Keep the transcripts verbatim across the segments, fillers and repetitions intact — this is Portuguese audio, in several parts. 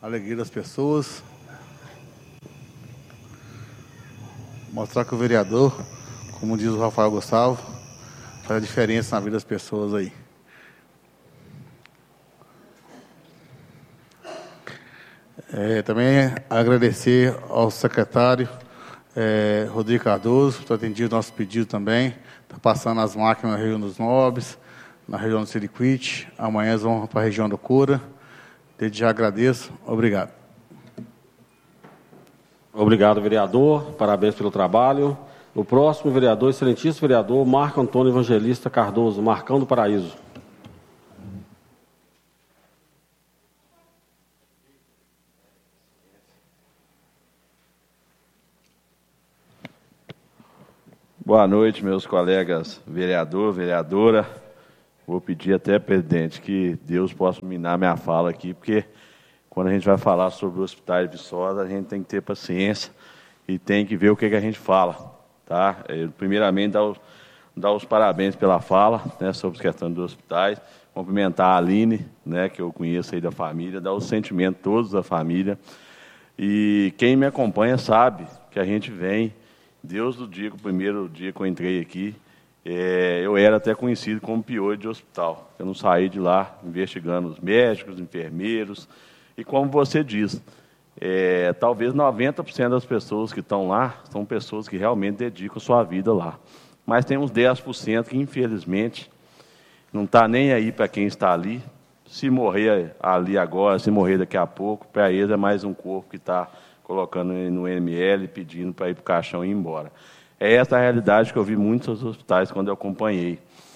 a alegria das pessoas. Mostrar que o vereador, como diz o Rafael Gustavo, faz a diferença na vida das pessoas aí. É, também agradecer ao secretário é, Rodrigo Cardoso, por ter atendido nosso pedido também. Está passando as máquinas na região dos Nobres, na região do Siriquite. Amanhã eles vão para a região do Cura. Desde já agradeço. Obrigado. Obrigado, vereador. Parabéns pelo trabalho. O próximo vereador, excelentíssimo vereador, Marco Antônio Evangelista Cardoso, Marcão do Paraíso. Boa noite, meus colegas vereador, vereadora. Vou pedir até, presidente, que Deus possa minar minha fala aqui, porque quando a gente vai falar sobre o Hospital de Viçosa, a gente tem que ter paciência e tem que ver o que, que a gente fala. Tá? Eu, primeiramente, dar os, dar os parabéns pela fala, né, sobre as questões dos hospitais, cumprimentar a Aline, né, que eu conheço aí da família, dar os sentimentos todos da família. E quem me acompanha sabe que a gente vem, Deus do dia, o primeiro dia que eu entrei aqui, é, eu era até conhecido como pior de hospital. Eu não saí de lá investigando os médicos, enfermeiros. E como você diz, é, talvez noventa por cento das pessoas que estão lá são pessoas que realmente dedicam sua vida lá. Mas tem uns dez por cento que, infelizmente, não está nem aí para quem está ali. Se morrer ali agora, se morrer daqui a pouco, para eles é mais um corpo que está colocando no M L, pedindo para ir para o caixão e ir embora. É essa a realidade que eu vi em muitos hospitais quando eu acompanhei.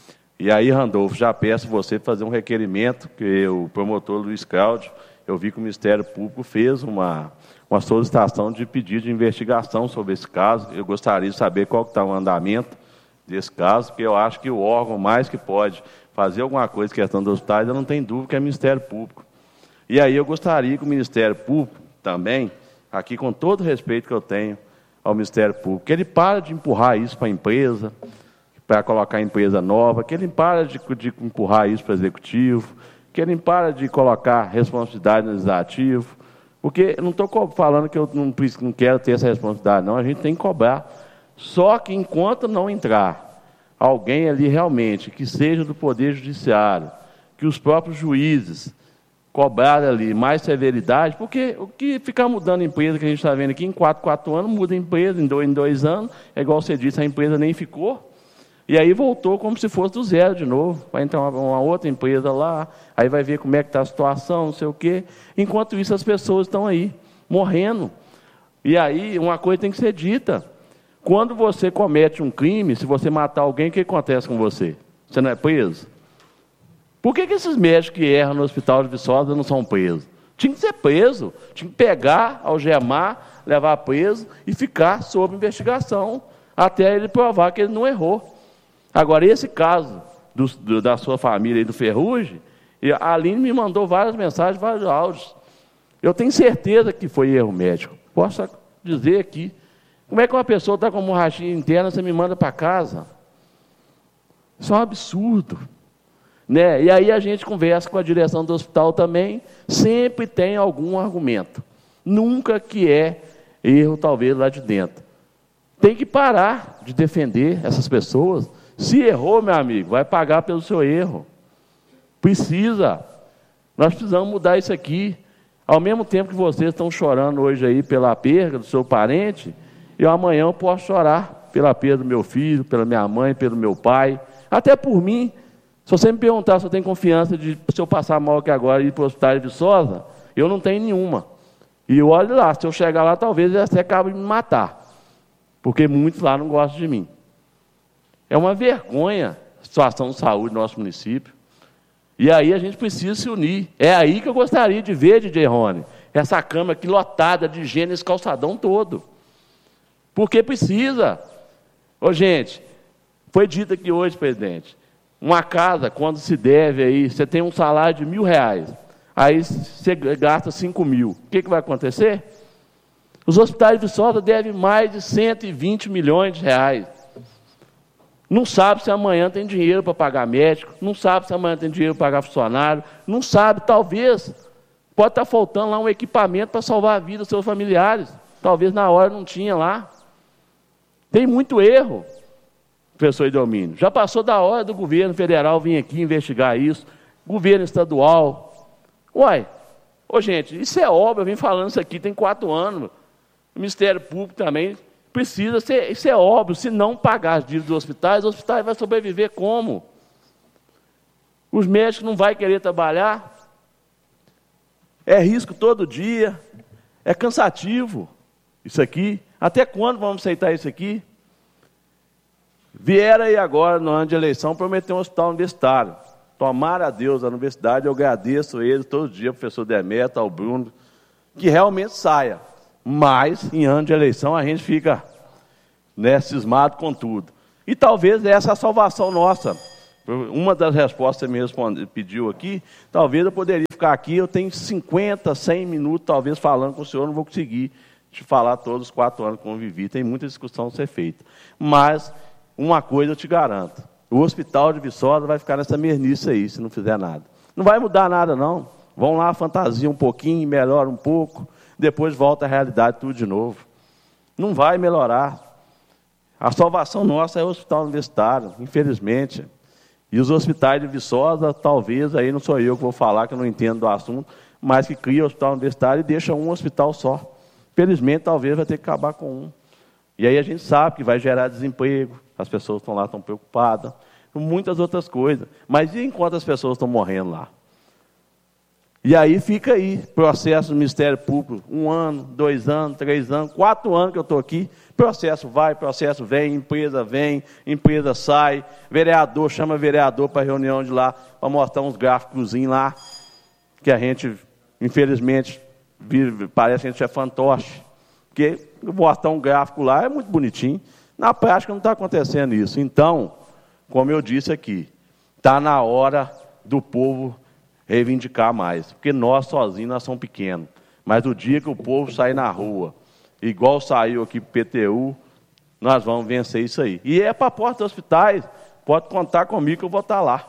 E aí, Randolfo, já peço você para fazer um requerimento, que o promotor Luiz Cláudio, eu vi que o Ministério Público fez uma, uma solicitação de pedido de investigação sobre esse caso. Eu gostaria de saber qual está o andamento desse caso, porque eu acho que o órgão mais que pode fazer alguma coisa em questão dos hospitais, eu não tenho dúvida que é o Ministério Público. E aí eu gostaria que o Ministério Público também, aqui com todo o respeito que eu tenho ao Ministério Público, que ele para de empurrar isso para a empresa, para colocar a empresa nova, que ele para de, de empurrar isso para o Executivo, que ele para de colocar responsabilidade no Legislativo, porque eu não estou falando que eu não, não quero ter essa responsabilidade, não, a gente tem que cobrar. Só que enquanto não entrar alguém ali realmente, que seja do Poder Judiciário, que os próprios juízes cobrarem ali mais severidade, porque o que ficar mudando a empresa que a gente está vendo aqui, em quatro, quatro anos, muda a empresa, em dois, em dois anos, é igual você disse, a empresa nem ficou, e aí voltou como se fosse do zero de novo, vai entrar uma, uma outra empresa lá, aí vai ver como é que está a situação, não sei o quê. Enquanto isso, as pessoas estão aí, morrendo. E aí, uma coisa tem que ser dita. Quando você comete um crime, se você matar alguém, o que acontece com você? Você não é preso? Por que, que esses médicos que erram no Hospital de Viçosa não são presos? Tinha que ser preso, tinha que pegar, algemar, levar preso e ficar sob investigação, até ele provar que ele não errou. Agora, esse caso do, do, da sua família e do Ferrugem, a Aline me mandou várias mensagens, vários áudios. Eu tenho certeza que foi erro médico. Posso dizer aqui. Como é que uma pessoa está com hemorragia interna, você me manda para casa? Isso é um absurdo. Né? E aí a gente conversa com a direção do hospital também, sempre tem algum argumento. Nunca que é erro, talvez, lá de dentro. Tem que parar de defender essas pessoas. Se errou, meu amigo, vai pagar pelo seu erro. Precisa. Nós precisamos mudar isso aqui. Ao mesmo tempo que vocês estão chorando hoje aí pela perda do seu parente, eu amanhã eu posso chorar pela perda do meu filho, pela minha mãe, pelo meu pai, até por mim. Se você me perguntar se eu tenho confiança de, se eu passar mal aqui agora e ir para o Hospital de Viçosa, eu não tenho nenhuma. E olha lá, se eu chegar lá, talvez você acabe de me matar, porque muitos lá não gostam de mim. É uma vergonha a situação de saúde do nosso município. E aí a gente precisa se unir. É aí que eu gostaria de ver, D J Rony, essa Câmara aqui lotada de gente nesse calçadão todo. Porque precisa. Ô, gente, foi dito aqui hoje, presidente, uma casa, quando se deve aí, você tem um salário de mil reais, aí você gasta cinco mil. O que, que vai acontecer? Os hospitais de Viçosa devem mais de cento e vinte milhões de reais. Não sabe se amanhã tem dinheiro para pagar médico, não sabe se amanhã tem dinheiro para pagar funcionário, não sabe, talvez, Pode estar faltando lá um equipamento para salvar a vida dos seus familiares. Talvez na hora não tinha lá. Tem muito erro, professor Edelmino. Já passou da hora do governo federal vir aqui investigar isso, governo estadual. Uai, ô gente, isso é óbvio, eu venho falando isso aqui tem quatro anos. O Ministério Público também precisa ser, isso é óbvio, se não pagar as dívidas dos hospitais, os hospitais vão sobreviver como? Os médicos não vão querer trabalhar? É risco todo dia, é cansativo isso aqui. Até quando vamos aceitar isso aqui? Vieram aí agora, no ano de eleição, prometer um hospital universitário. Tomara a Deus a universidade, eu agradeço eles todo dia, o professor Demeto, ao Bruno, que realmente saia. Mas, em ano de eleição, a gente fica, né, cismado com tudo. E talvez essa é a salvação nossa. Uma das respostas que você me pediu aqui, talvez eu poderia ficar aqui, eu tenho cinquenta, cem minutos, talvez, falando com o senhor, não vou conseguir te falar todos os quatro anos que convivi, tem muita discussão a ser feita. Mas, uma coisa eu te garanto, o Hospital de Viçosa vai ficar nessa mernice aí, se não fizer nada. Não vai mudar nada, não. Vão lá, fantasia um pouquinho, melhora um pouco, depois volta à realidade tudo de novo. Não vai melhorar. A salvação nossa é o hospital universitário, infelizmente. E os hospitais de Viçosa, talvez, aí não sou eu que vou falar, que eu não entendo do assunto, mas que cria o hospital universitário e deixa um hospital só. Felizmente, talvez vai ter que acabar com um. E aí a gente sabe que vai gerar desemprego, as pessoas estão lá, estão preocupadas, com muitas outras coisas. Mas e enquanto as pessoas estão morrendo lá? E aí fica aí, processo do Ministério Público, um ano, dois anos, três anos, quatro anos que eu estou aqui, processo vai, processo vem, empresa vem, empresa sai, vereador, chama vereador para reunião de lá, para mostrar uns gráficos lá, que a gente, infelizmente, parece que a gente é fantoche, porque mostrar um gráfico lá é muito bonitinho, na prática não está acontecendo isso. Então, como eu disse aqui, está na hora do povo reivindicar mais, porque nós sozinhos nós somos pequenos, mas o dia que o povo sair na rua, igual saiu aqui para o P T U, nós vamos vencer isso aí. E é para a porta dos hospitais, pode contar comigo que eu vou estar lá.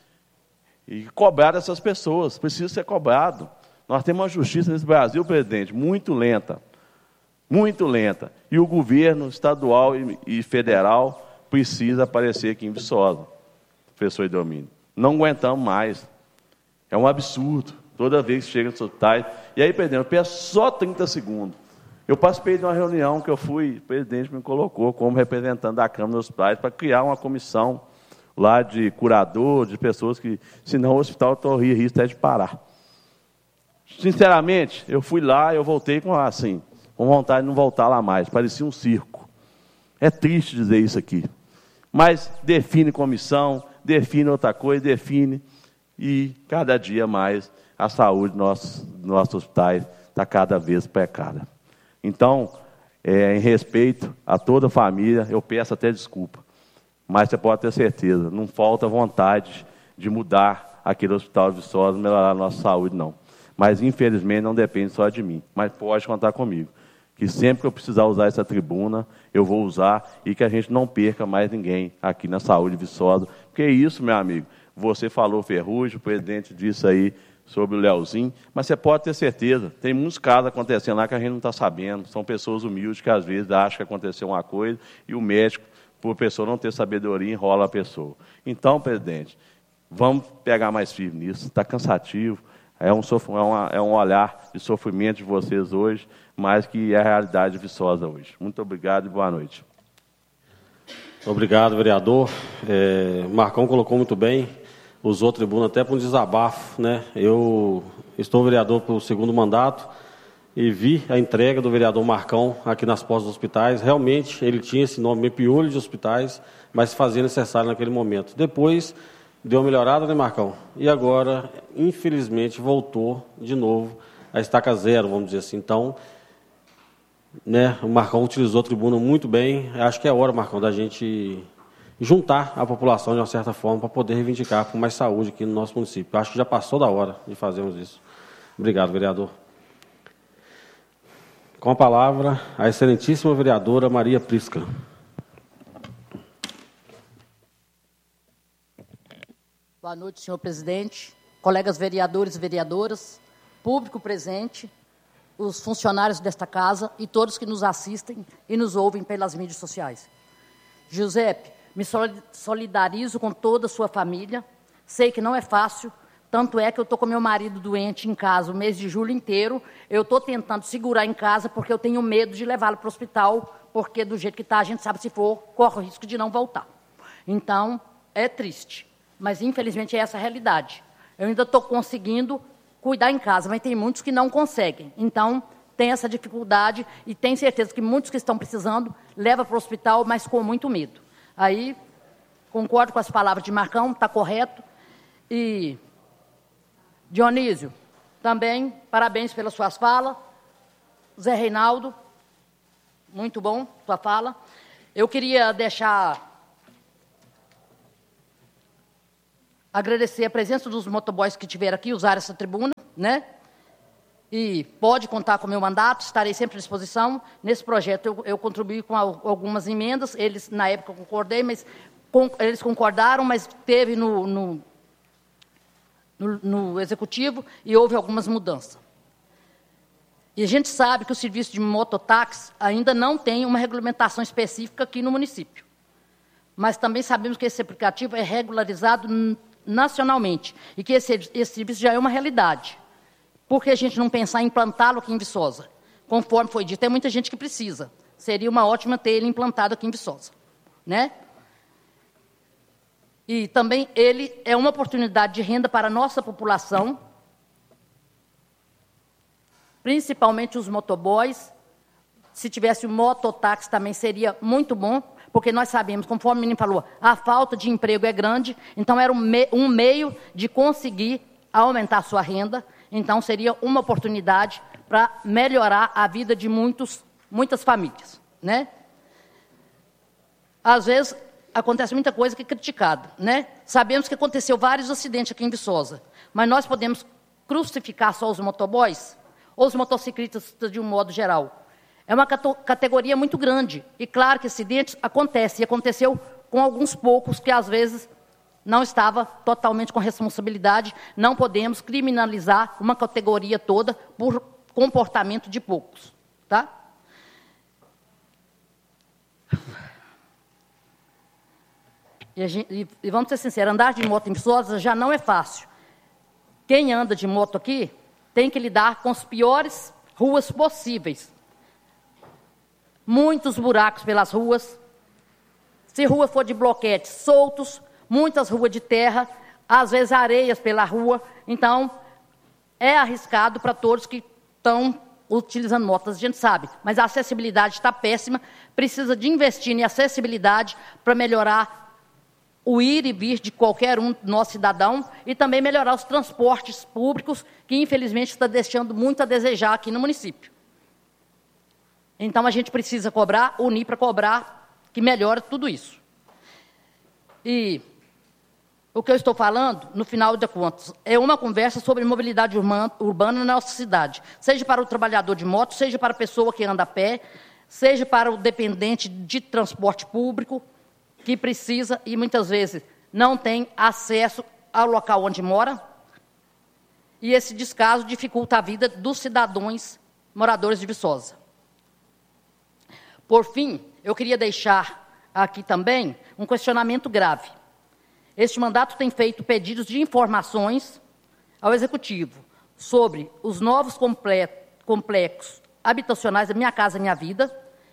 E cobrar dessas pessoas, precisa ser cobrado. Nós temos uma justiça nesse Brasil, presidente, muito lenta, muito lenta. E o governo estadual e federal precisa aparecer aqui em Viçosa, professor Edelmino. Não aguentamos mais. É um absurdo. Toda vez que chega no hospital. E aí, presidente, eu peço só trinta segundos. Eu participei de uma reunião que eu fui, o presidente me colocou como representante da Câmara dos Hospitais para criar uma comissão lá de curador, de pessoas que, senão o hospital corria risco até de parar. Sinceramente, eu fui lá, eu voltei com assim, com vontade de não voltar lá mais, parecia um circo. É triste dizer isso aqui. Mas define comissão, define outra coisa, define, e cada dia mais a saúde dos nossos, nossos hospitais está cada vez precária. Então, é, em respeito a toda a família, eu peço até desculpa, mas você pode ter certeza, não falta vontade de mudar aquele hospital de Viçosa, melhorar a nossa saúde, não. Mas, infelizmente, não depende só de mim, mas pode contar comigo, que sempre que eu precisar usar essa tribuna, eu vou usar e que a gente não perca mais ninguém aqui na saúde de Viçosa, porque é isso, meu amigo, você falou Ferrugem, o presidente disse aí sobre o Leozinho, mas você pode ter certeza, tem muitos casos acontecendo lá que a gente não está sabendo, são pessoas humildes que às vezes acham que aconteceu uma coisa e o médico, por a pessoa não ter sabedoria, enrola a pessoa. Então, presidente, vamos pegar mais firme nisso, está cansativo, é um, sof... é, uma... é um olhar de sofrimento de vocês hoje, mas que é a realidade Viçosa hoje. Muito obrigado e boa noite. Obrigado, vereador. É, Marcão colocou muito bem, usou a tribuna até para um desabafo, né? Eu estou vereador pelo segundo mandato e vi a entrega do vereador Marcão aqui nas portas dos hospitais. Realmente, ele tinha esse nome, meio piolho de hospitais, mas fazia necessário naquele momento. Depois, deu uma melhorada, né, Marcão? E agora, infelizmente, voltou de novo a estaca zero, vamos dizer assim. Então, né, o Marcão utilizou a tribuna muito bem. Acho que é hora, Marcão, da gente juntar a população de uma certa forma para poder reivindicar por mais saúde aqui no nosso município. Acho que já passou da hora de fazermos isso. Obrigado, vereador. Com a palavra, a excelentíssima vereadora Maria Prisca. Boa noite, senhor presidente, colegas vereadores e vereadoras. público presente, os funcionários desta casa e todos que nos assistem e nos ouvem pelas mídias sociais. Giuseppe, me solidarizo com toda a sua família. Sei que não é fácil, tanto é que eu estou com meu marido doente em casa o mês de julho inteiro. Eu estou tentando segurar em casa porque eu tenho medo de levá-lo para o hospital, porque do jeito que está, a gente sabe, se for, corre o risco de não voltar. Então, é triste, mas infelizmente é essa a realidade. Eu ainda estou conseguindo cuidar em casa, mas tem muitos que não conseguem. Então, tem essa dificuldade e tenho certeza que muitos que estão precisando levam para o hospital, mas com muito medo. Aí, concordo com as palavras de Marcão, está correto. E, Dionísio, também, parabéns pelas suas falas. Zé Reinaldo, muito bom sua fala. Eu queria deixar... agradecer a presença dos motoboys que tiveram aqui, usaram essa tribuna, né? E pode contar com o meu mandato, estarei sempre à disposição. Nesse projeto eu, eu contribuí com algumas emendas, eles, na época, eu concordei, mas com, eles concordaram, mas teve no, no, no, no Executivo e houve algumas mudanças. E a gente sabe que o serviço de mototáxi ainda não tem uma regulamentação específica aqui no município. Mas também sabemos que esse aplicativo é regularizado nacionalmente e que esse, esse serviço já é uma realidade. Por que a gente não pensar em implantá-lo aqui em Viçosa? Conforme foi dito, tem muita gente que precisa. Seria uma ótima ter ele implantado aqui em Viçosa, né? E também ele é uma oportunidade de renda para a nossa população, principalmente os motoboys. Se tivesse o mototáxi também seria muito bom, porque nós sabemos, conforme o menino falou, a falta de emprego é grande, então era um, me um meio de conseguir aumentar a sua renda, então seria uma oportunidade para melhorar a vida de muitos, muitas famílias, né? Às vezes, acontece muita coisa que é criticada, né? Sabemos que aconteceu vários acidentes aqui em Viçosa, mas nós podemos crucificar só os motoboys ou os motociclistas de um modo geral. É uma categoria muito grande. E claro que acidentes acontecem. E aconteceu com alguns poucos que, às vezes, não estava totalmente com responsabilidade. Não podemos criminalizar uma categoria toda por comportamento de poucos. Tá? E, a gente, e, e vamos ser sinceros, andar de moto em Viçosa já não é fácil. Quem anda de moto aqui tem que lidar com as piores ruas possíveis. Muitos buracos pelas ruas, se rua for de bloquetes soltos, muitas ruas de terra, às vezes areias pela rua, então é arriscado para todos que estão utilizando motos, a gente sabe, mas a acessibilidade está péssima, precisa de investir em acessibilidade para melhorar o ir e vir de qualquer um nosso cidadão e também melhorar os transportes públicos, que infelizmente está deixando muito a desejar aqui no município. Então, a gente precisa cobrar, unir para cobrar, que melhore tudo isso. E o que eu estou falando, no final de contas, é uma conversa sobre mobilidade urbana na nossa cidade. Seja para o trabalhador de moto, seja para a pessoa que anda a pé, seja para o dependente de transporte público, que precisa e muitas vezes não tem acesso ao local onde mora. E esse descaso dificulta a vida dos cidadãos moradores de Viçosa. Por fim, eu queria deixar aqui também um questionamento grave. Este mandato tem feito pedidos de informações ao Executivo sobre os novos complexos habitacionais da Minha Casa Minha Vida,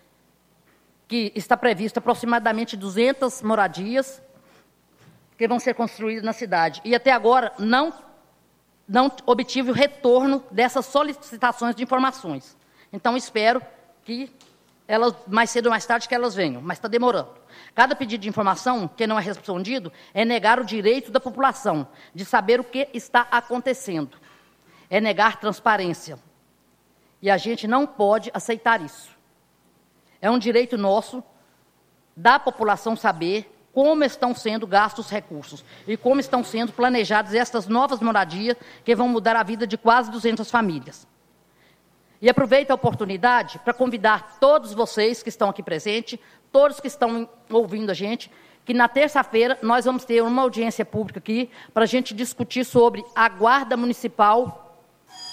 que está previsto aproximadamente duzentas moradias que vão ser construídas na cidade. E até agora não, não obtive o retorno dessas solicitações de informações. Então, espero que elas, mais cedo ou mais tarde, que elas venham, mas está demorando. Cada pedido de informação que não é respondido é negar o direito da população de saber o que está acontecendo. É negar transparência. E a gente não pode aceitar isso. É um direito nosso da população saber como estão sendo gastos os recursos e como estão sendo planejadas estas novas moradias que vão mudar a vida de quase duzentas famílias. E aproveito a oportunidade para convidar todos vocês que estão aqui presentes, todos que estão ouvindo a gente, que na terça-feira nós vamos ter uma audiência pública aqui para a gente discutir sobre a Guarda Municipal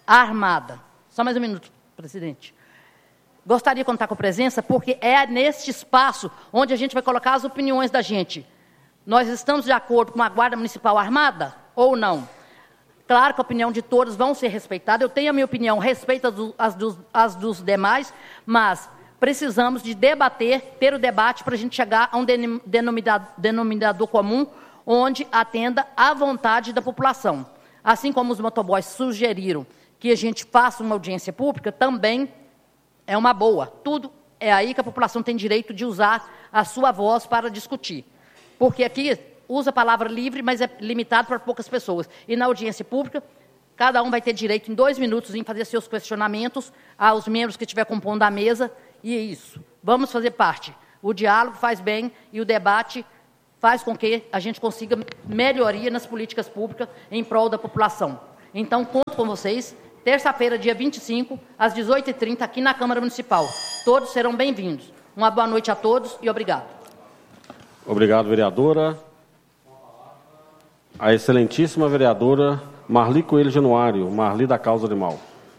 armada. Só mais um minuto, presidente. Gostaria de contar com a presença, porque é neste espaço onde a gente vai colocar as opiniões da gente. Nós estamos de acordo com a Guarda Municipal armada ou não? Claro que a opinião de todos vão ser respeitada. Eu tenho a minha opinião, respeito as dos, as dos demais, mas precisamos de debater, ter o debate para a gente chegar a um denominador, denominador comum onde atenda à vontade da população. Assim como os motoboys sugeriram que a gente faça uma audiência pública, também é uma boa. Tudo é aí que a população tem direito de usar a sua voz para discutir. Porque aqui usa a palavra livre, mas é limitado para poucas pessoas. E na audiência pública, cada um vai ter direito em dois minutos em fazer seus questionamentos aos membros que estiver compondo a mesa. E é isso. Vamos fazer parte. O diálogo faz bem e o debate faz com que a gente consiga melhoria nas políticas públicas em prol da população. Então, conto com vocês. Terça-feira, dia vinte e cinco, às dezoito e trinta, aqui na Câmara Municipal. Todos serão bem-vindos. Uma boa noite a todos e obrigado. Obrigado, vereadora. A excelentíssima vereadora Marli Coelho Januário, Marli da Causa Animal.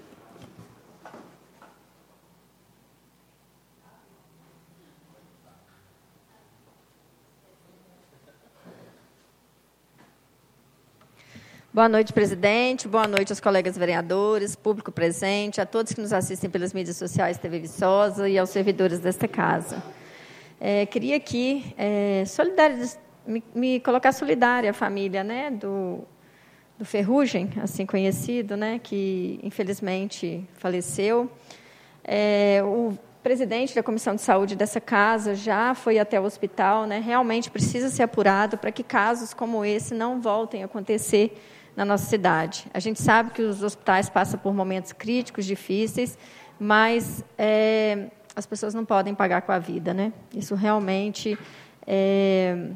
Boa noite, presidente. Boa noite aos colegas vereadores, público presente, a todos que nos assistem pelas mídias sociais T V Viçosa e aos servidores desta casa. É, queria aqui é, me, me colocar solidária à família, né, do, do Ferrugem, assim conhecido, né, que infelizmente faleceu. É, o presidente da Comissão de Saúde dessa casa já foi até o hospital, né, realmente precisa ser apurado para que casos como esse não voltem a acontecer na nossa cidade. A gente sabe que os hospitais passam por momentos críticos, difíceis, mas é, as pessoas não podem pagar com a vida, né? Isso realmente é,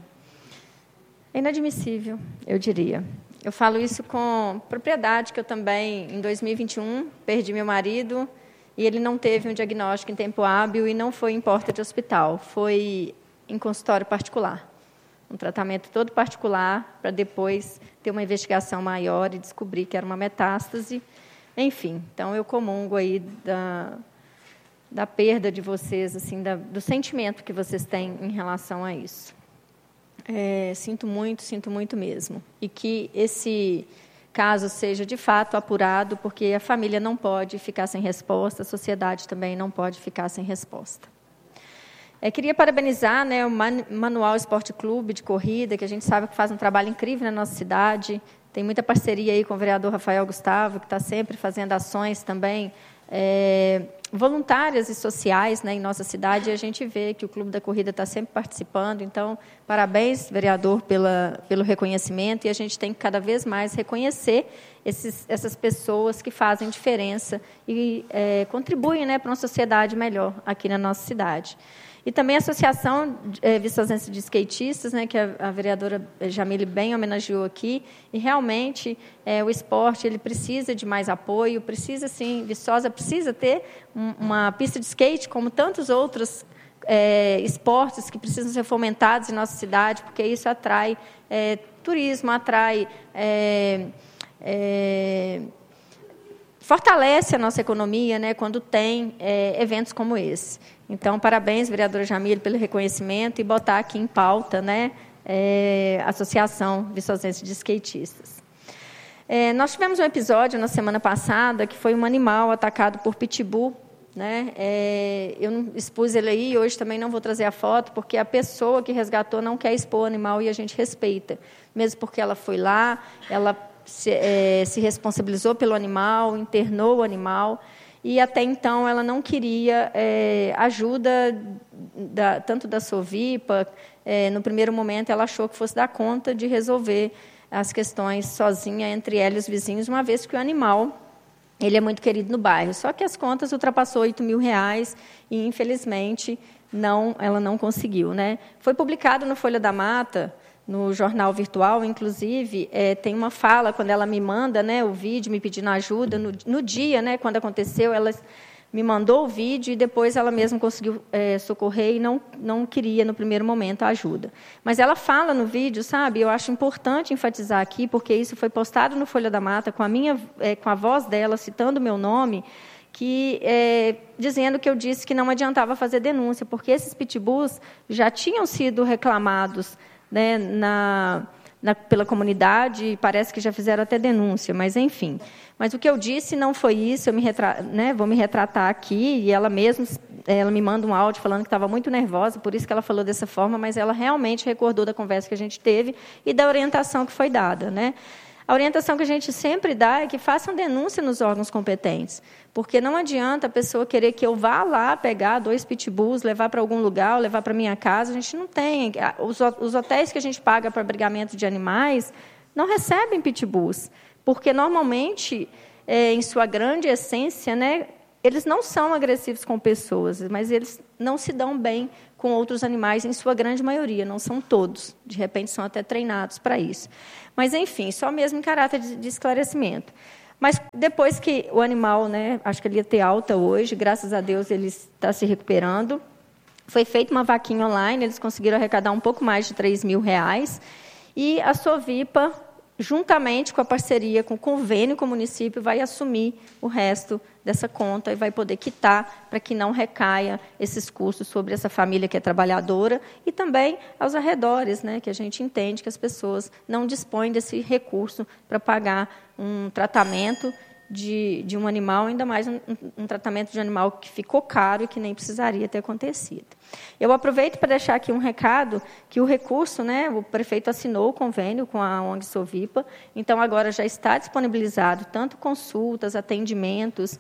é inadmissível, eu diria. Eu falo isso com propriedade, que eu também, em dois mil e vinte e um, perdi meu marido e ele não teve um diagnóstico em tempo hábil e não foi em porta de hospital, foi em consultório particular. Um tratamento todo particular, para depois ter uma investigação maior e descobrir que era uma metástase. Enfim, então eu comungo aí da, da perda de vocês, assim, da, do sentimento que vocês têm em relação a isso. É, sinto muito, sinto muito mesmo. E que esse caso seja, de fato, apurado, porque a família não pode ficar sem resposta, a sociedade também não pode ficar sem resposta. É, queria parabenizar, né, o Manual Esporte Clube de Corrida, que a gente sabe que faz um trabalho incrível na nossa cidade. Tem muita parceria aí com o vereador Rafael Gustavo, que está sempre fazendo ações também é, voluntárias e sociais, né, em nossa cidade. E a gente vê que o Clube da Corrida está sempre participando. Então, parabéns, vereador, pela, pelo reconhecimento. E a gente tem que cada vez mais reconhecer esses, essas pessoas que fazem diferença e é, contribuem, né, para uma sociedade melhor aqui na nossa cidade. E também a Associação é, Viçosense de Skatistas, né, que a, a vereadora Jamile bem homenageou aqui, e realmente é, o esporte ele precisa de mais apoio, precisa sim, Viçosa precisa ter um, uma pista de skate, como tantos outros é, esportes que precisam ser fomentados em nossa cidade, porque isso atrai é, turismo, atrai... É, é, fortalece a nossa economia, né, quando tem é, eventos como esse. Então, parabéns, vereadora Jamile, pelo reconhecimento e botar aqui em pauta, né, é, a Associação Viçosense de Skatistas. É, nós tivemos um episódio na semana passada que foi um animal atacado por pitbull, né, é, eu não expus ele aí, hoje também não vou trazer a foto, porque a pessoa que resgatou não quer expor o animal e a gente respeita, mesmo porque ela foi lá, ela Se, é, se responsabilizou pelo animal, internou o animal, e até então ela não queria é, ajuda da, tanto da Sovipa. É, no primeiro momento ela achou que fosse dar conta de resolver as questões sozinha entre ela e os vizinhos, uma vez que o animal ele é muito querido no bairro. Só que as contas ultrapassou oito mil reais e, infelizmente, não, ela não conseguiu, né? Foi publicado no Folha da Mata, no jornal virtual, inclusive, é, tem uma fala, quando ela me manda, né, o vídeo, me pedindo ajuda, no, no dia, né, quando aconteceu, ela me mandou o vídeo e depois ela mesma conseguiu é, socorrer e não, não queria, no primeiro momento, a ajuda. Mas ela fala no vídeo, sabe? Eu acho importante enfatizar aqui, porque isso foi postado no Folha da Mata, com a, minha, é, com a voz dela, citando o meu nome, que, é, dizendo que eu disse que não adiantava fazer denúncia, porque esses pitbulls já tinham sido reclamados, né, na... Na, pela comunidade, e parece que já fizeram até denúncia, mas enfim. Mas o que eu disse não foi isso, eu me retra, né, vou me retratar aqui, e ela mesma ela me manda um áudio falando que estava muito nervosa, por isso que ela falou dessa forma, mas ela realmente recordou da conversa que a gente teve e da orientação que foi dada, né? A orientação que a gente sempre dá é que façam denúncia nos órgãos competentes, porque não adianta a pessoa querer que eu vá lá pegar dois pitbulls, levar para algum lugar, ou levar para minha casa. A gente não tem. Os hotéis que a gente paga para abrigamento de animais não recebem pitbulls, porque, normalmente, é, em sua grande essência, né, eles não são agressivos com pessoas, mas eles não se dão bem com outros animais, em sua grande maioria, não são todos. De repente, são até treinados para isso. Mas, enfim, só mesmo em caráter de, de esclarecimento. Mas, depois que o animal, né, acho que ele ia ter alta hoje, graças a Deus ele está se recuperando, foi feita uma vaquinha online, eles conseguiram arrecadar um pouco mais de três mil reais, e a Sovipa, juntamente com a parceria, com o convênio com o município, vai assumir o resto dessa conta e vai poder quitar para que não recaia esses custos sobre essa família que é trabalhadora e também aos arredores, né, que a gente entende que as pessoas não dispõem desse recurso para pagar um tratamento de, de um animal, ainda mais um, um tratamento de um animal que ficou caro e que nem precisaria ter acontecido. Eu aproveito para deixar aqui um recado, que o recurso, né, o prefeito assinou o convênio com a ONG Sovipa, então agora já está disponibilizado tanto consultas, atendimentos,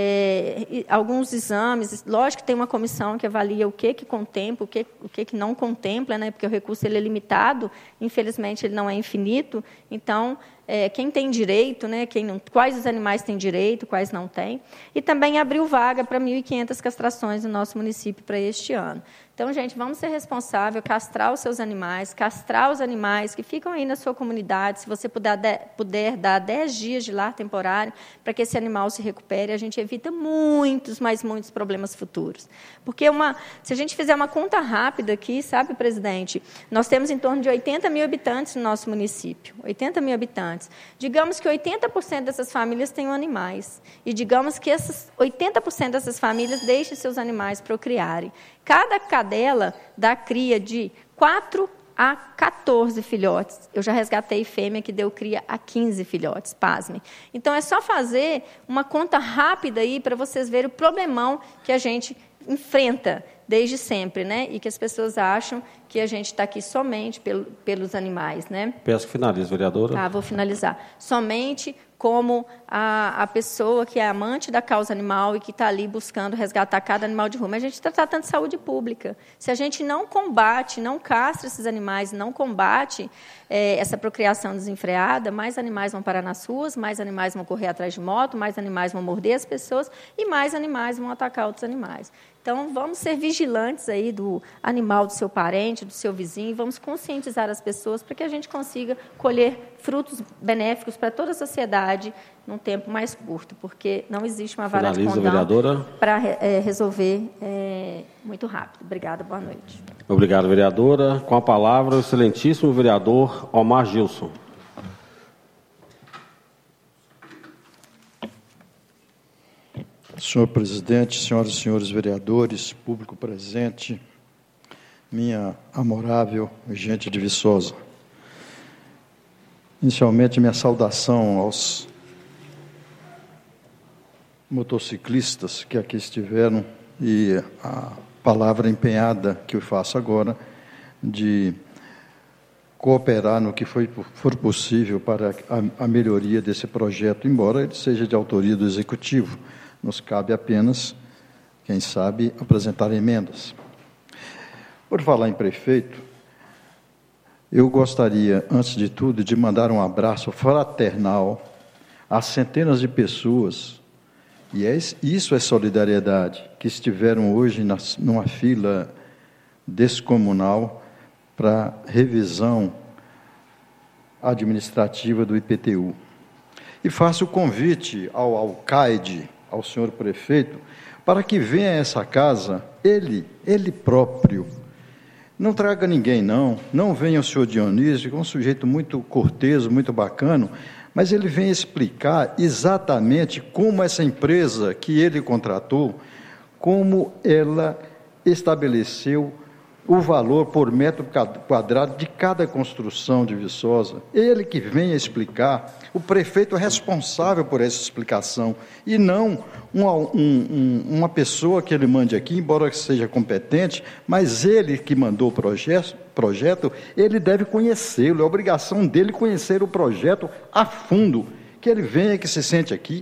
é, alguns exames. Lógico que tem uma comissão que avalia o que, que contempla, o que, o que, que não contempla, né, porque o recurso ele é limitado, infelizmente ele não é infinito, então... É, quem tem direito, né, quem não, quais os animais têm direito, quais não têm. E também abriu vaga para mil e quinhentas castrações no nosso município para este ano. Então, gente, vamos ser responsáveis, castrar os seus animais, castrar os animais que ficam aí na sua comunidade. Se você puder, de, puder dar dez dias de lar temporário para que esse animal se recupere, a gente evita muitos, mas muitos problemas futuros. Porque uma, se a gente fizer uma conta rápida aqui, sabe, presidente, nós temos em torno de oitenta mil habitantes no nosso município. oitenta mil habitantes. Digamos que oitenta por cento dessas famílias tenham animais. E digamos que essas oitenta por cento dessas famílias deixem seus animais procriarem. Cada cadela dá cria de quatro a quatorze filhotes. Eu já resgatei fêmea que deu cria a quinze filhotes, pasmem. Então, é só fazer uma conta rápida aí para vocês verem o problemão que a gente enfrenta desde sempre, né? E que as pessoas acham que a gente está aqui somente pelo, pelos animais, né? Peço que finalize, vereadora. Tá, vou finalizar. Somente como a, a pessoa que é amante da causa animal e que está ali buscando resgatar cada animal de rua. Mas a gente está tratando de saúde pública. Se a gente não combate, não castra esses animais, não combate é, essa procriação desenfreada, mais animais vão parar nas ruas, mais animais vão correr atrás de moto, mais animais vão morder as pessoas e mais animais vão atacar outros animais. Então, vamos ser vigilantes aí do animal do seu parente, do seu vizinho, vamos conscientizar as pessoas para que a gente consiga colher frutos benéficos para toda a sociedade num tempo mais curto, porque não existe uma vara Finaliza, de condão para é, resolver é, muito rápido. Obrigada, boa noite. Obrigado, vereadora. Com a palavra, o excelentíssimo vereador Omar Gilson. Senhor presidente, senhoras e senhores vereadores, público presente, minha amorável gente de Viçosa. Inicialmente, minha saudação aos motociclistas que aqui estiveram e a palavra empenhada que eu faço agora de cooperar no que foi, for possível para a, a melhoria desse projeto, embora ele seja de autoria do Executivo. Nos cabe apenas, quem sabe, apresentar emendas. Por falar em prefeito, eu gostaria, antes de tudo, de mandar um abraço fraternal às centenas de pessoas, e é, isso é solidariedade, que estiveram hoje na, numa fila descomunal para revisão administrativa do I P T U. E faço o convite ao alcaide, ao senhor prefeito, para que venha a essa casa, ele, ele próprio. Não traga ninguém, não. Não venha o senhor Dionísio, que é um sujeito muito cortês, muito bacano, mas ele vem explicar exatamente como essa empresa que ele contratou, como ela estabeleceu o valor por metro quadrado de cada construção de Viçosa. Ele que venha explicar, o prefeito é responsável por essa explicação, e não uma, um, um, uma pessoa que ele mande aqui, embora seja competente, mas ele que mandou o projeto, projeto ele deve conhecê-lo, é obrigação dele conhecer o projeto a fundo, que ele venha, que se sente aqui.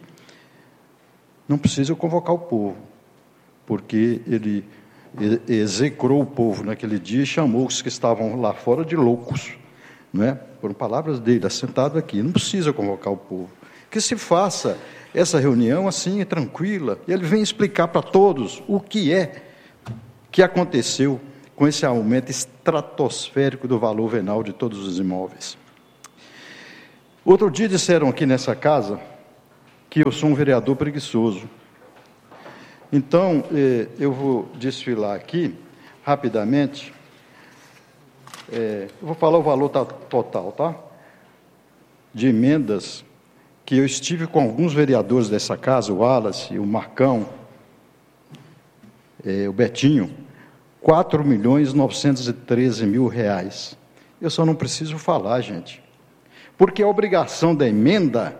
Não precisa convocar o povo, porque ele execrou o povo naquele dia e chamou os que estavam lá fora de loucos, não é? Foram palavras dele, assentado aqui. Não precisa convocar o povo, que se faça essa reunião assim, tranquila, e ele vem explicar para todos o que é que aconteceu com esse aumento estratosférico do valor venal de todos os imóveis. Outro dia disseram aqui nessa casa que eu sou um vereador preguiçoso. Então, eh, eu vou desfilar aqui, rapidamente, eh, eu vou falar o valor total, tá? De emendas, que eu estive com alguns vereadores dessa casa, o Wallace, o Marcão, eh, o Betinho, quatro milhões novecentos e treze mil reais. Eu só não preciso falar, gente, porque a obrigação da emenda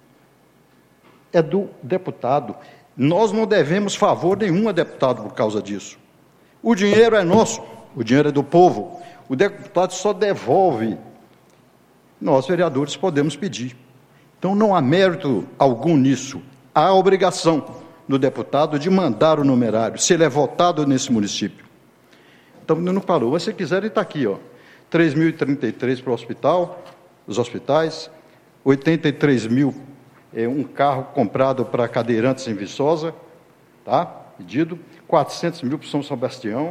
é do deputado. Nós não devemos favor nenhum a deputado por causa disso. O dinheiro é nosso, o dinheiro é do povo. O deputado só devolve. Nós, vereadores, podemos pedir. Então, não há mérito algum nisso. Há a obrigação do deputado de mandar o numerário, se ele é votado nesse município. Então, não falou. Se quiser, ele está aqui, ó. três mil e trinta e três para o hospital, os hospitais, oitenta e três mil é um carro comprado para cadeirantes em Viçosa, tá? Pedido, quatrocentos mil para São Sebastião,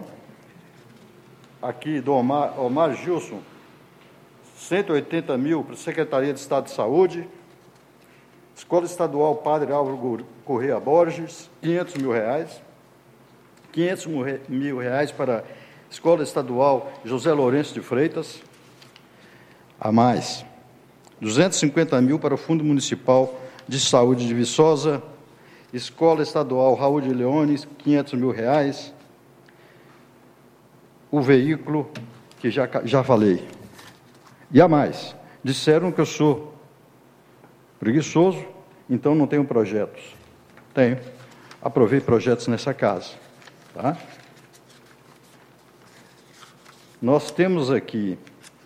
aqui do Omar, Omar Gilson, cento e oitenta mil para a Secretaria de Estado de Saúde, Escola Estadual Padre Álvaro Correia Borges, quinhentos mil reais, quinhentos mil reais para a Escola Estadual José Lourenço de Freitas, a mais, duzentos e cinquenta mil para o Fundo Municipal de Saúde de Viçosa, Escola Estadual Raul de Leones, quinhentos mil reais, o veículo, que já, já falei. E a mais, disseram que eu sou preguiçoso, então não tenho projetos. Tenho. Aprovei projetos nessa casa. Tá? Nós temos aqui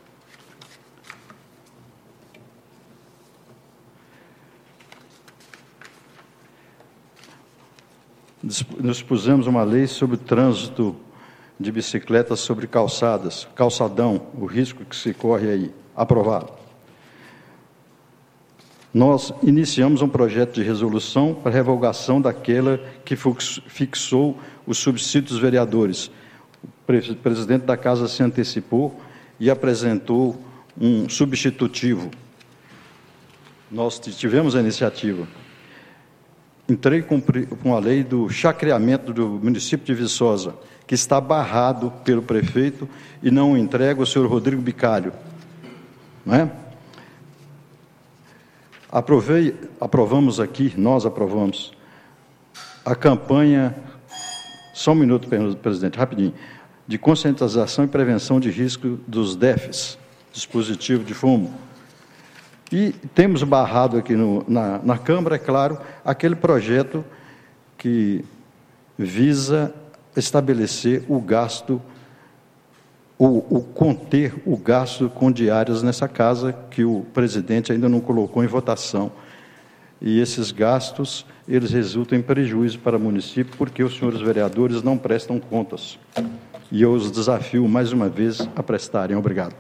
nos pusemos uma lei sobre o trânsito de bicicletas sobre calçadas, calçadão, o risco que se corre aí, aprovado. Nós iniciamos um projeto de resolução para revogação daquela que fixou os subsídios dos vereadores. O presidente da casa se antecipou e apresentou um substitutivo. Nós tivemos a iniciativa. Entrei com a lei do chacreamento do município de Viçosa, que está barrado pelo prefeito e não entrega o senhor Rodrigo Bicalho. Não é? Aprovei, aprovamos aqui, nós aprovamos, a campanha, só um minuto, presidente, rapidinho, de conscientização e prevenção de risco dos D E Fs, dispositivo de fumo. E temos barrado aqui no, na, na Câmara, é claro, aquele projeto que visa estabelecer o gasto, o, o conter o gasto com diárias nessa casa, que o presidente ainda não colocou em votação. E esses gastos, eles resultam em prejuízo para o município, porque os senhores vereadores não prestam contas. E eu os desafio, mais uma vez, a prestarem. Obrigado.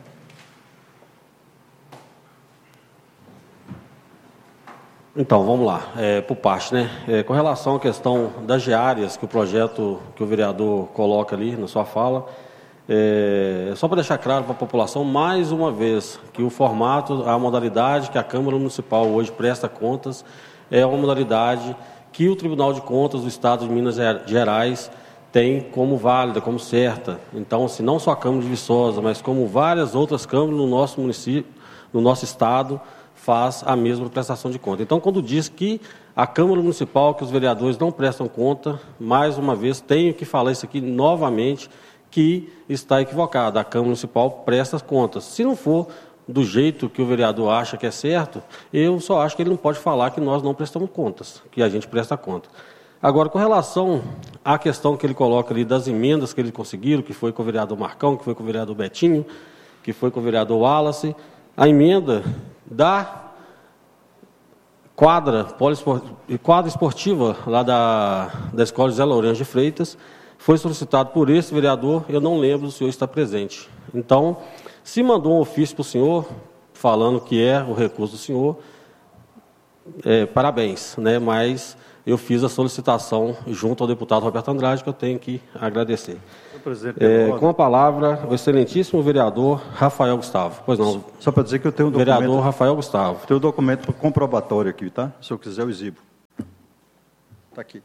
Então, vamos lá, é, por parte, né? É, com relação à questão das diárias, que o projeto, que o vereador coloca ali na sua fala, é, só para deixar claro para a população, mais uma vez, que o formato, a modalidade que a Câmara Municipal hoje presta contas, é uma modalidade que o Tribunal de Contas do Estado de Minas Gerais tem como válida, como certa. Então, assim, não só a Câmara de Viçosa, mas como várias outras câmaras no nosso município, no nosso estado, faz a mesma prestação de conta. Então, quando diz que a Câmara Municipal, que os vereadores não prestam conta, mais uma vez, tenho que falar isso aqui novamente, que está equivocado. A Câmara Municipal presta contas. Se não for do jeito que o vereador acha que é certo, eu só acho que ele não pode falar que nós não prestamos contas, que a gente presta conta. Agora, com relação à questão que ele coloca ali das emendas que eles conseguiram, que foi com o vereador Marcão, que foi com o vereador Betinho, que foi com o vereador Wallace, a emenda da quadra, quadra esportiva lá da, da Escola José Lourenço de Freitas foi solicitado por esse vereador, eu não lembro do senhor estar presente. Então, se mandou um ofício para o senhor, falando que é o recurso do senhor, é, parabéns, né? Mas eu fiz a solicitação junto ao deputado Roberto Andrade, que eu tenho que agradecer. É, com a palavra, o excelentíssimo vereador Rafael Gustavo. Pois não. Só para dizer que eu tenho um documento... Vereador Rafael Gustavo. Tenho um documento comprobatório aqui, tá? Se eu quiser, eu exibo. Está aqui.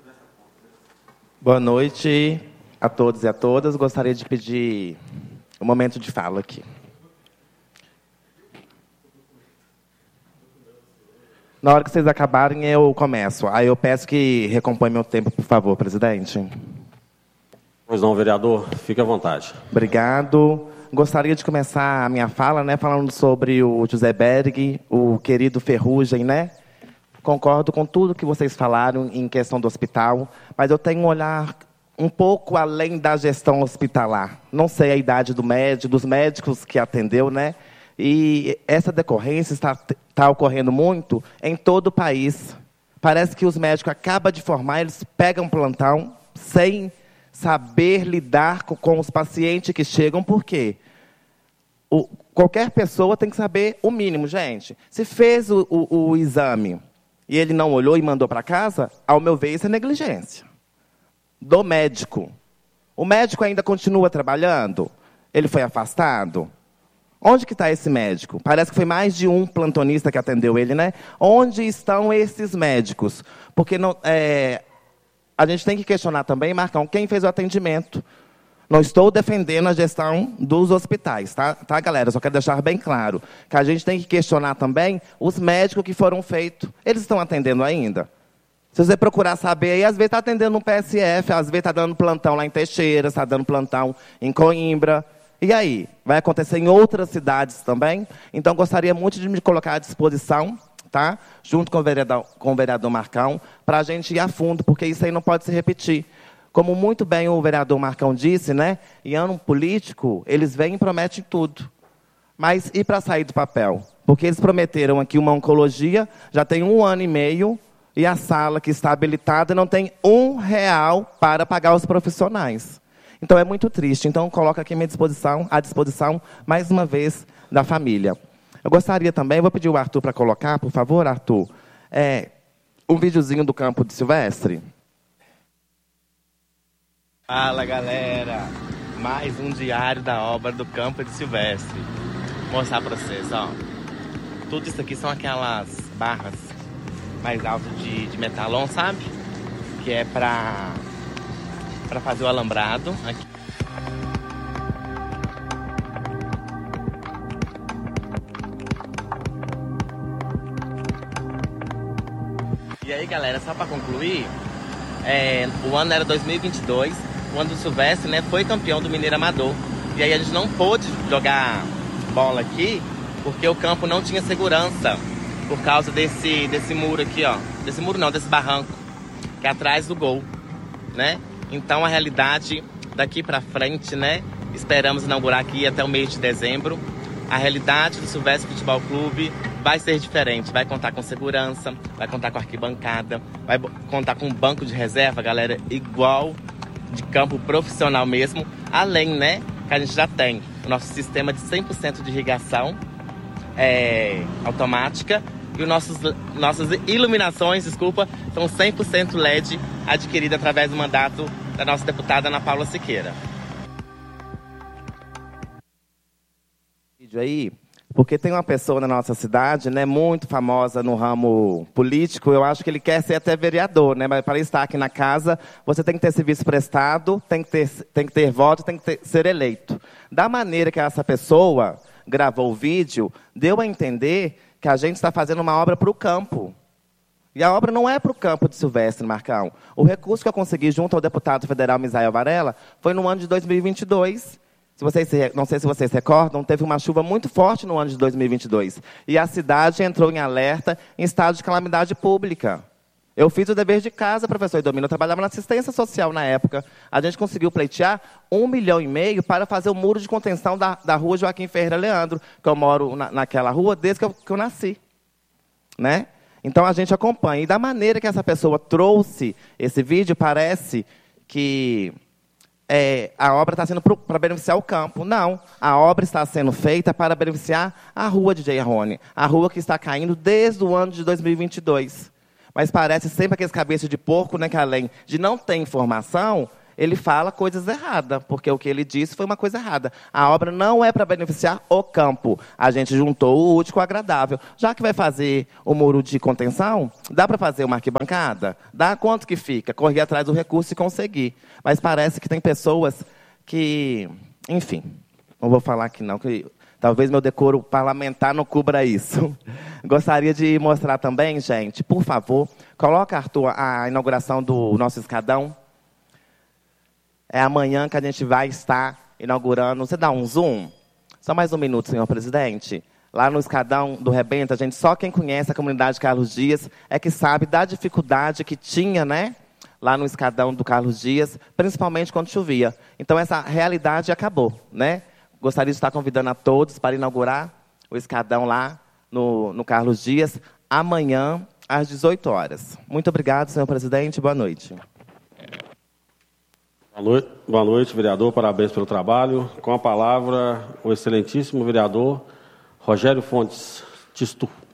Boa noite a todos e a todas. Gostaria de pedir um momento de fala aqui. Na hora que vocês acabarem, eu começo. Aí eu peço que recompõe meu tempo, por favor, presidente. Pois não, vereador, fique à vontade. Obrigado. Gostaria de começar a minha fala, né, falando sobre o José Berg, o querido Ferrugem, né? Concordo com tudo que vocês falaram em questão do hospital, mas eu tenho um olhar um pouco além da gestão hospitalar. Não sei a idade do médico, dos médicos que atendeu, né? E essa decorrência está, está ocorrendo muito em todo o país. Parece que os médicos acabam de formar, eles pegam plantão sem saber lidar com, com os pacientes que chegam, por quê? O, qualquer pessoa tem que saber o mínimo, gente. Se fez o, o, o exame e ele não olhou e mandou para casa, ao meu ver, isso é negligência do médico. O médico ainda continua trabalhando? Ele foi afastado? Onde que está esse médico? Parece que foi mais de um plantonista que atendeu ele, né? Onde estão esses médicos? Porque não, é, a gente tem que questionar também, Marcão, quem fez o atendimento. Não estou defendendo a gestão dos hospitais, tá, tá, galera? Só quero deixar bem claro que a gente tem que questionar também os médicos que foram feitos. Eles estão atendendo ainda? Se você procurar saber, aí, às vezes está atendendo no P S F, às vezes está dando plantão lá em Teixeira, está dando plantão em Coimbra. E aí? Vai acontecer em outras cidades também? Então, gostaria muito de me colocar à disposição, tá? Junto com o vereador, com o vereador Marcão, para a gente ir a fundo, porque isso aí não pode se repetir. Como muito bem o vereador Marcão disse, né? Em ano político, eles vêm e prometem tudo. Mas e para sair do papel? Porque eles prometeram aqui uma oncologia, já tem um ano e meio, e a sala que está habilitada não tem um real para pagar os profissionais. Então, é muito triste. Então, coloco aqui à minha disposição, à disposição, mais uma vez, da família. Eu gostaria também, vou pedir o Arthur para colocar, por favor, Arthur, é, um videozinho do campo de Silvestre. Fala, galera. Mais um diário da obra do campo de Silvestre. Vou mostrar para vocês, ó. Tudo isso aqui são aquelas barras mais altas de, de metalon, sabe? Que é para... para fazer o alambrado. Aqui. E aí, galera, só para concluir, é, o ano era dois mil e vinte e dois, o ano do Silvestre, né, foi campeão do Mineiro Amador. E aí a gente não pôde jogar bola aqui, porque o campo não tinha segurança, por causa desse, desse muro aqui, ó. Desse muro não, desse barranco, que é atrás do gol, né? Então, a realidade daqui para frente, né? Esperamos inaugurar aqui até o mês de dezembro. A realidade do Silvestre Futebol Clube vai ser diferente. Vai contar com segurança, vai contar com arquibancada, vai contar com um banco de reserva, galera, igual de campo profissional mesmo. Além, né, que a gente já tem o nosso sistema de cem por cento de irrigação é, automática. E os nossos, nossas iluminações, desculpa, são cem por cento L E D adquirida através do mandato da nossa deputada Ana Paula Siqueira. Vídeo aí, Porque tem uma pessoa na nossa cidade, né, muito famosa no ramo político, eu acho que ele quer ser até vereador, né, mas para estar aqui na casa, você tem que ter serviço prestado, tem que ter, tem que ter voto, tem que ter, ser eleito. Da maneira que essa pessoa gravou o vídeo, deu a entender que a gente está fazendo uma obra para o campo. E a obra não é para o campo de Silvestre, Marcão. O recurso que eu consegui junto ao deputado federal Misael Varela foi no ano de dois mil e vinte e dois. Se vocês se, não sei se vocês se recordam, teve uma chuva muito forte no ano de dois mil e vinte e dois. E a cidade entrou em alerta em estado de calamidade pública. Eu fiz o dever de casa, professor Idomino. Eu trabalhava na assistência social na época. A gente conseguiu pleitear um milhão e meio para fazer o muro de contenção da, da rua Joaquim Ferreira Leandro, que eu moro na, naquela rua desde que eu, que eu nasci. Né? Então, a gente acompanha. E da maneira que essa pessoa trouxe esse vídeo, parece que é, a obra está sendo para beneficiar o campo. Não, a obra está sendo feita para beneficiar a rua de J. Rony, a rua que está caindo desde o ano de dois mil e vinte e dois. Mas parece sempre aqueles cabeças de porco, né, que além de não ter informação, ele fala coisas erradas, porque o que ele disse foi uma coisa errada. A obra não é para beneficiar o campo. A gente juntou o útil com o agradável. Já que vai fazer o muro de contenção, dá para fazer uma arquibancada? Dá quanto que fica? Correr atrás do recurso e conseguir. Mas parece que tem pessoas que... Enfim, não vou falar aqui não, que talvez meu decoro parlamentar não cubra isso. Gostaria de mostrar também, gente, por favor, coloca, Arthur, a inauguração do nosso escadão. É amanhã que a gente vai estar inaugurando. Você dá um zoom? Só mais um minuto, senhor presidente. Lá no escadão do Rebento, a gente, só quem conhece a comunidade Carlos Dias é que sabe da dificuldade que tinha, né? Lá no escadão do Carlos Dias, principalmente quando chovia. Então, essa realidade acabou, né? Gostaria de estar convidando a todos para inaugurar o escadão lá no, no Carlos Dias, amanhã, às dezoito horas. Muito obrigado, senhor presidente. Boa noite. Boa noite, boa noite, vereador. Parabéns pelo trabalho. Com a palavra, o excelentíssimo vereador Rogério Fontes Tistu.